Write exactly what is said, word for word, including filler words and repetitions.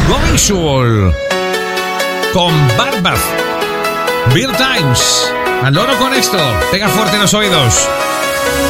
Visual con Barbaz, Beer Times. Al loro con esto, pega fuerte en los oídos.